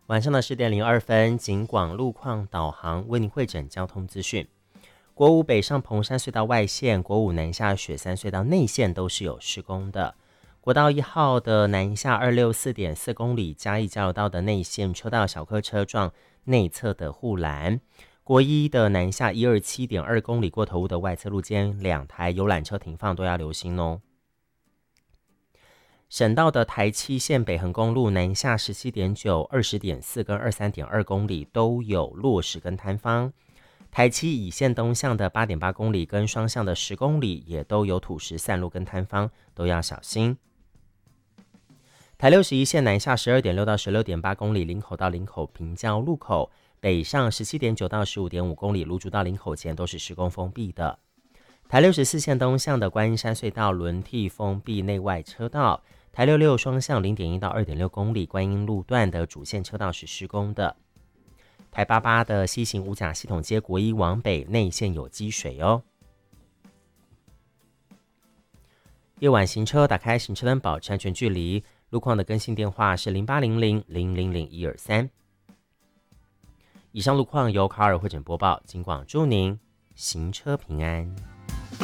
晚上的10:02，警广路况导航为您汇整交通资讯。国五北上彭山隧道外线、国五南下雪山隧道内线都是有施工的。国道1号的南下264.4公里，嘉义交流道的内线车道小客车撞内侧的护栏。国一的南下127.2公里过头屋的外侧路肩2台游览车停放都要留心哦。省道的台七线北横公路南下17.9、20.4跟23.2公里都有落石跟坍方。台七乙线东向的8.8公里跟双向的10公里也都有土石散落跟坍方，都要小心。台61线南下12.6到16.8公里，林口到林口平交路口，北上17.9到15.5公里，芦竹到林口前都是施工封闭的。台64线东向的观音山隧道轮替封闭内外车道，台66双向0.1到2.6公里，观音路段的主线车道是施工的。台88的西行五甲系统街国一往北内线有积水哦。夜晚行车打开行车灯，保持安全距离。路况的更新电话是0800000123。以上路况由卡尔汇整播报，警广祝您行车平安。